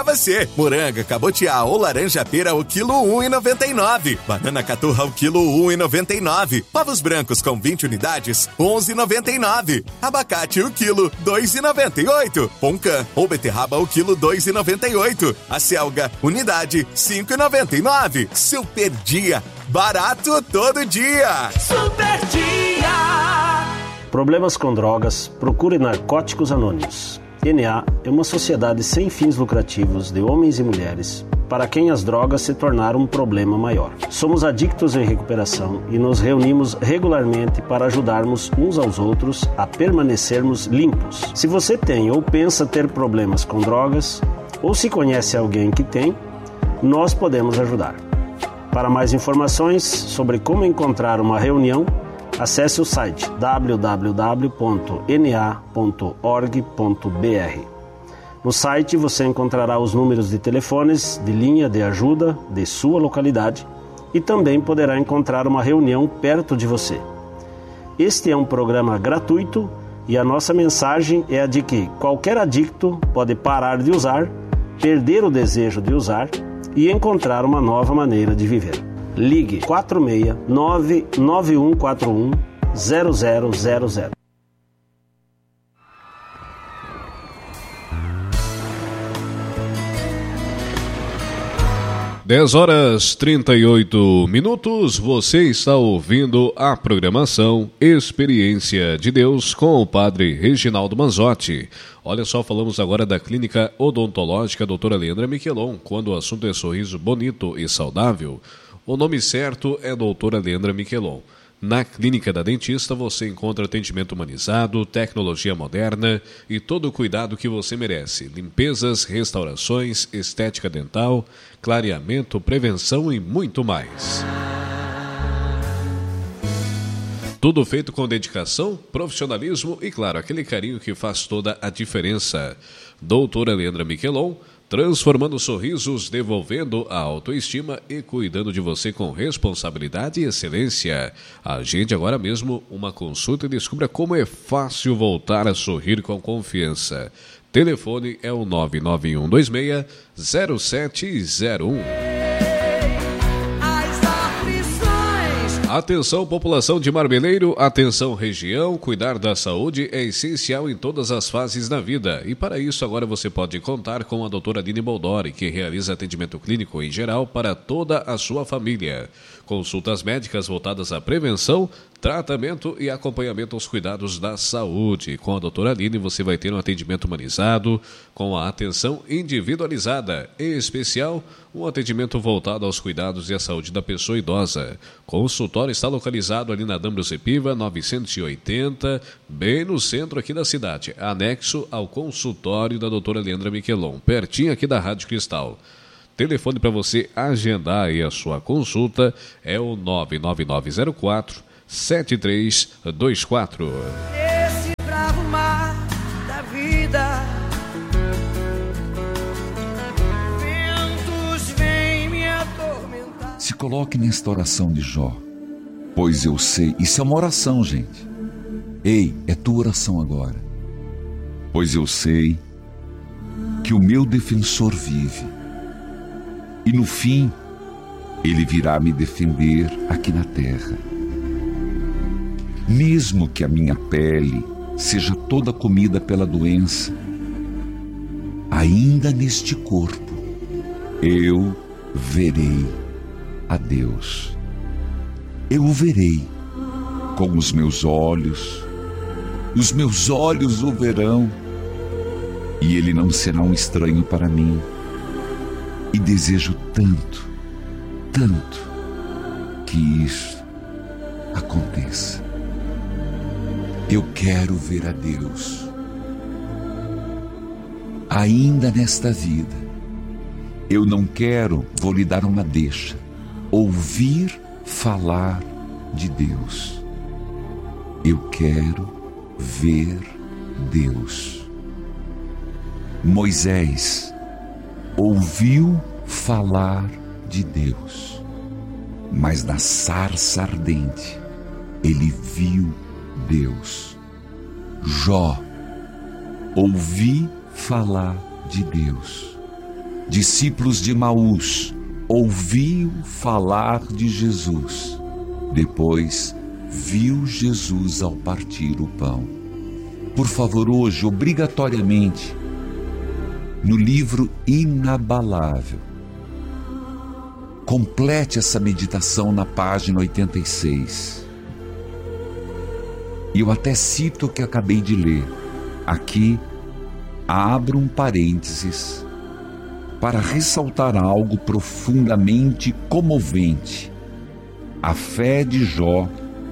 você. Moranga, cabotiá ou laranja pera o quilo 1,99. Banana caturra o quilo 1,99. Ovos brancos com 20 unidades 11,99. Abacate o quilo 2,98. Poncã ou beterraba o quilo 2,98. A selga unidade 5,99. Super Dia, barato todo dia. Super Dia. Problemas com drogas? Procure Narcóticos Anônimos. NA é uma sociedade sem fins lucrativos de homens e mulheres para quem as drogas se tornaram um problema maior. Somos adictos em recuperação e nos reunimos regularmente para ajudarmos uns aos outros a permanecermos limpos. Se você tem ou pensa ter problemas com drogas, ou se conhece alguém que tem, nós podemos ajudar. Para mais informações sobre como encontrar uma reunião, acesse o site www.na.org.br. No site você encontrará os números de telefones de linha de ajuda de sua localidade e também poderá encontrar uma reunião perto de você. Este é um programa gratuito e a nossa mensagem é a de que qualquer adicto pode parar de usar, perder o desejo de usar e encontrar uma nova maneira de viver. Ligue 46-99141-0000. Dez horas 38 minutos, você está ouvindo a programação Experiência de Deus com o Padre Reginaldo Manzotti. Olha só, falamos agora da Clínica Odontológica Doutora Leandra Miquelon. Quando o assunto é sorriso bonito e saudável, o nome certo é Doutora Leandra Miquelon. Na Clínica da Dentista você encontra atendimento humanizado, tecnologia moderna e todo o cuidado que você merece. Limpezas, restaurações, estética dental, clareamento, prevenção e muito mais. Tudo feito com dedicação, profissionalismo e, claro, aquele carinho que faz toda a diferença. Doutora Leandra Miquelon, transformando sorrisos, devolvendo a autoestima e cuidando de você com responsabilidade e excelência. Agende agora mesmo uma consulta e descubra como é fácil voltar a sorrir com confiança. Telefone é o 99126-0701. Atenção, população de Marmeleiro, atenção região, cuidar da saúde é essencial em todas as fases da vida. E para isso agora você pode contar com a doutora Aline Boldori, que realiza atendimento clínico em geral para toda a sua família. Consultas médicas voltadas à prevenção, tratamento e acompanhamento aos cuidados da saúde. Com a doutora Aline você vai ter um atendimento humanizado, com a atenção individualizada. Em especial, um atendimento voltado aos cuidados e à saúde da pessoa idosa. O consultório está localizado ali na Dambrus Epiva, 980, bem no centro aqui da cidade, anexo ao consultório da doutora Leandra Miquelon, pertinho aqui da Rádio Cristal. Telefone para você agendar aí a sua consulta é o 99904-7324. Esse bravo mar da vida, ventos vêm me atormentar. Se coloque nesta oração de Jó, pois eu sei, isso é uma oração, gente. Ei, é tua oração agora. Pois eu sei que o meu defensor vive, e no fim ele virá me defender aqui na terra. Mesmo que a minha pele seja toda comida pela doença, ainda neste corpo eu verei a Deus. Eu o verei com os meus olhos o verão, e ele não será um estranho para mim. E desejo tanto, tanto que isso aconteça. Eu quero ver a Deus ainda nesta vida. Eu não quero, vou lhe dar uma deixa, ouvir falar de Deus. Eu quero ver Deus. Moisés ouviu falar de Deus, mas na sarça ardente ele viu Deus. Jó, ouvi falar de Deus, discípulos de Emaús, ouviu falar de Jesus. Depois, viu Jesus ao partir o pão. Por favor, hoje, obrigatoriamente, no livro Inabalável, complete essa meditação na página 86. E eu até cito o que acabei de ler. Aqui, abro um parênteses para ressaltar algo profundamente comovente. A fé de Jó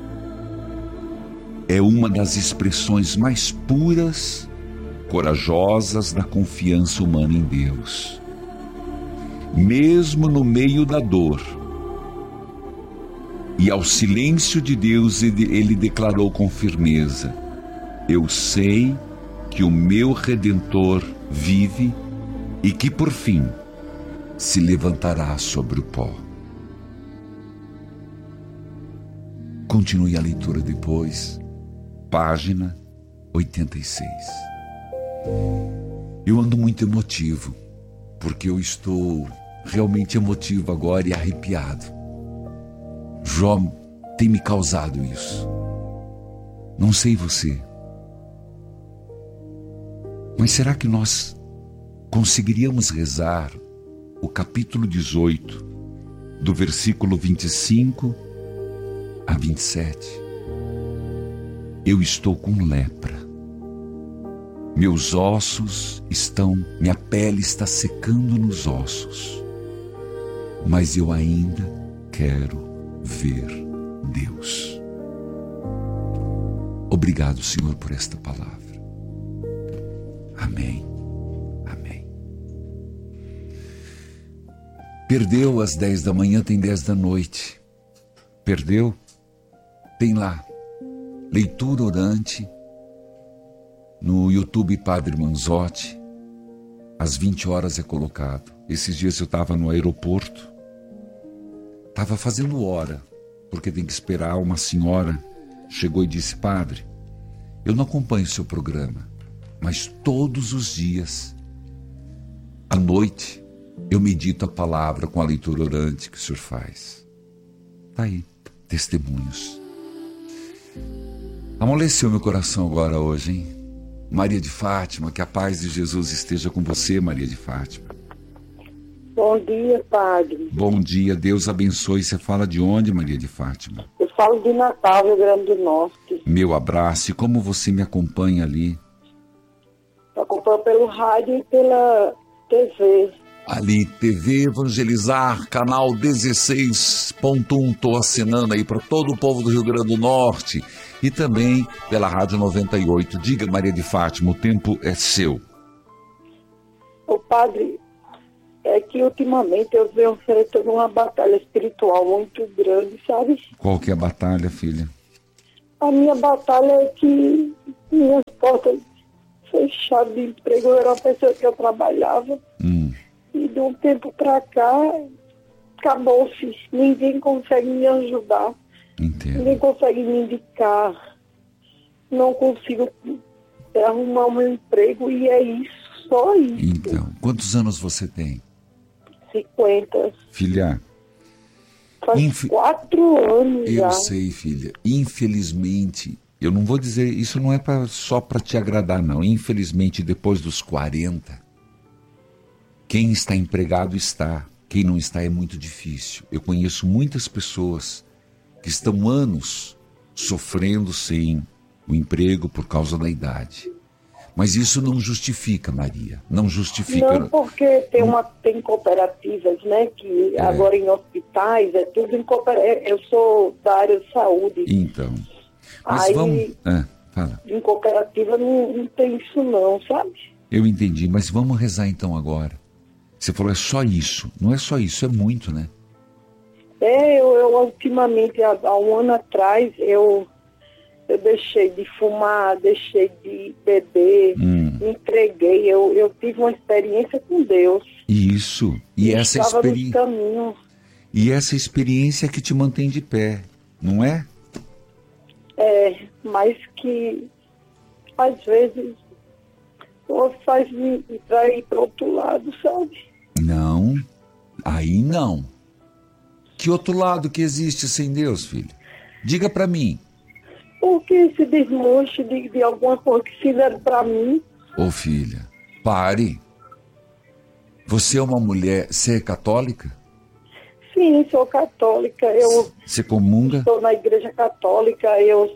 é uma das expressões mais puras, corajosas da confiança humana em Deus. Mesmo no meio da dor e ao silêncio de Deus, ele declarou com firmeza: eu sei que o meu Redentor vive e que por fim se levantará sobre o pó. Continue a leitura depois, página 86. Eu ando muito emotivo, porque eu estou realmente emotivo agora e arrepiado. Jó tem me causado isso. Não sei você, mas será que nós conseguiríamos rezar o capítulo 18, do versículo 25 a 27? Eu estou com lepra. Meus ossos minha pele está secando nos ossos, mas eu ainda quero ver Deus. Obrigado, Senhor, por esta palavra. Amém. Amém. Perdeu às 10 da manhã, tem 10 da noite. Perdeu? Tem lá, leitura orante, no YouTube Padre Manzotti, às 20 horas é colocado. Esses dias eu estava no aeroporto, estava fazendo hora, porque tem que esperar. Uma senhora chegou e disse: padre, eu não acompanho o seu programa, mas todos os dias, à noite, eu medito a palavra com a leitura orante que o senhor faz. Está aí, testemunhos. Amoleceu meu coração agora hoje, hein? Maria de Fátima, que a paz de Jesus esteja com você, Maria de Fátima. Bom dia, padre. Bom dia, Deus abençoe. Você fala de onde, Maria de Fátima? Eu falo de Natal, Rio Grande do Norte. Meu abraço. E como você me acompanha ali? Eu acompanho pelo rádio e pela TV. Ali, TV Evangelizar, canal 16.1, estou assinando aí para todo o povo do Rio Grande do Norte. E também pela Rádio 98. Diga, Maria de Fátima, o tempo é seu. O padre, é que ultimamente eu venho enfrentando uma batalha espiritual muito grande, sabe? Qual que é a batalha, filha? A minha batalha é que minhas portas fechadas de emprego. Eu era uma pessoa que eu trabalhava. E de um tempo pra cá, acabou-se. Ninguém consegue me ajudar. Entendo. Ninguém consegue me indicar. Não consigo arrumar um emprego e é isso, só isso. Então, quantos anos você tem? 50. Filha, Faz 4 anos já. Eu sei, filha. Infelizmente, eu não vou dizer, isso não é só para te agradar, não. Infelizmente, depois dos 40, quem está empregado está. Quem não está é muito difícil. Eu conheço muitas pessoas que estão anos sofrendo sem o emprego por causa da idade. Mas isso não justifica, Maria. Não justifica. Não, porque tem cooperativas, né? Que agora em hospitais é tudo em cooperativa. Eu sou da área de saúde. Então. Mas aí, vamos. Fala. Em cooperativa não tem isso não, sabe? Eu entendi, mas vamos rezar então agora. Você falou, é só isso. Não é só isso, é muito, né? Eu ultimamente, há um ano atrás, eu deixei de fumar, deixei de beber, me entreguei. Eu tive uma experiência com Deus. Isso. E essa experiência. E essa experiência que te mantém de pé, não é? Mas que às vezes faz me ir para outro lado, sabe? Não, aí não. Que outro lado que existe sem Deus, filho? Diga para mim. Porque esse desmanche de alguma coisa que fizeram para mim. Ô filha, pare. Você é uma mulher, você é católica? Sim, sou católica. Você comunga? Estou na igreja católica,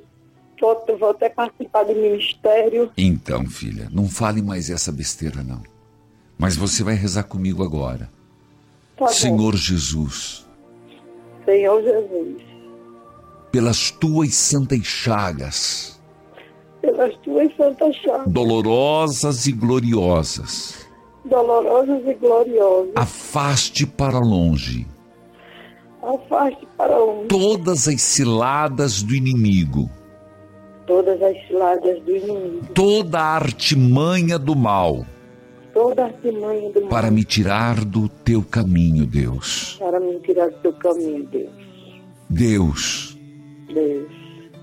vou até participar do ministério. Então, filha, não fale mais essa besteira, não. Mas você vai rezar comigo agora. Tá Senhor bom. Jesus. Senhor Jesus. Pelas tuas santas chagas, Pelas tuas santas chagas, dolorosas e gloriosas, dolorosas e gloriosas, afaste para longe afaste para longe todas as ciladas do inimigo, todas as ciladas do inimigo, toda a artimanha do mal, toda a artimanha do mal, para me tirar do teu caminho, Deus. para me tirar do teu caminho, Deus. Deus, Deus,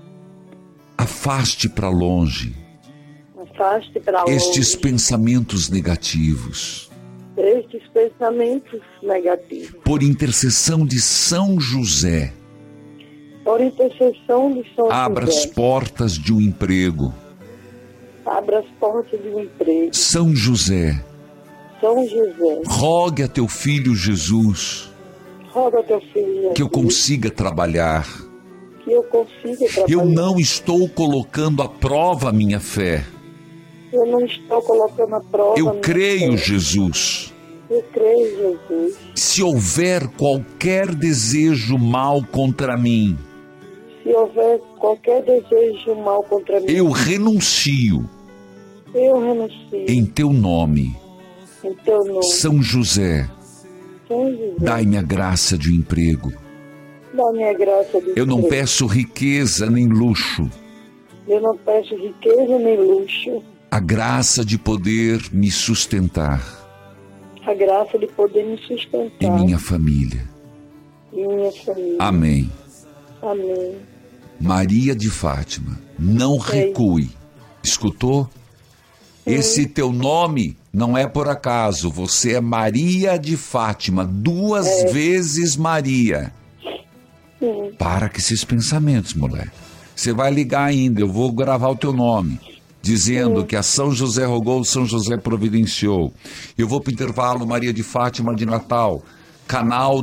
afaste para longe afaste para longe estes pensamentos negativos, estes pensamentos negativos, por intercessão de São José. por intercessão de São Abra as José. portas de um emprego. Abra as portas de um emprego. São José, São José, rogue a teu filho Jesus roga teu filho que eu Jesus, consiga trabalhar. que eu consiga trabalhar. Eu não estou colocando à prova a minha fé. Eu não estou colocando à prova. Eu minha creio, fé. Jesus. Eu creio, Jesus. Se houver qualquer desejo mal contra mim, Se houver qualquer desejo mal contra mim, eu renuncio eu renuncio em teu nome. em teu nome. São José, São José, dai-me a graça de um emprego. dá-me a graça de Eu não emprego. peço riqueza nem luxo. Eu não peço riqueza nem luxo. A graça de poder me sustentar A graça de poder me sustentar e minha família. e minha família. Amém. Amém. Maria de Fátima, não recue. Escutou? Esse teu nome não é por acaso. Você é Maria de Fátima, duas vezes Maria. Sim. Para com esses pensamentos, mulher. Você vai ligar ainda, eu vou gravar o teu nome, dizendo que a São José rogou, São José providenciou. Eu vou para o intervalo, Maria de Fátima de Natal, canal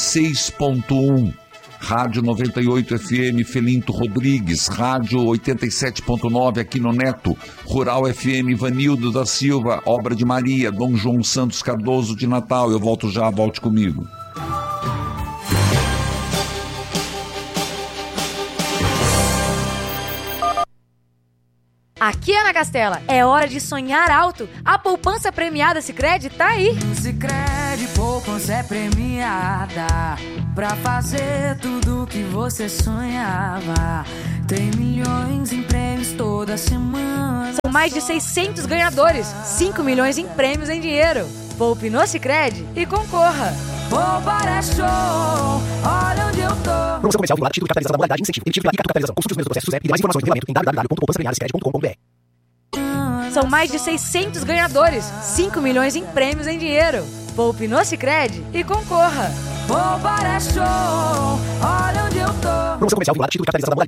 16.1. Rádio 98 FM Felinto Rodrigues, Rádio 87.9 aqui no Neto, Rural FM Vanildo da Silva, Obra de Maria, Dom João Santos Cardoso de Natal. Eu volto já, volte comigo. Aqui é na Castela, é hora de sonhar alto. A poupança premiada Sicredi tá aí. Sicredi poupança é premiada pra fazer tudo que você sonhava. Tem milhões em prêmios toda semana. São mais de 600 ganhadores, 5 milhões em prêmios em dinheiro. Poupe no Sicredi e concorra. Poupar é show, olha onde eu tô. Promoção comercial vinculada, título de capitalização da modalidade incentivo. Emitido pela capitalização. Consulte os mesmos processos e demais informações no regulamento em www.poupançapremiadasicredi.com.br. São mais de 600 ganhadores, 5 milhões em prêmios em dinheiro. Poupe no Sicredi e concorra. Poupar é show, olha onde eu tô. Promoção comercial vinculada, título de capitalização da modalidade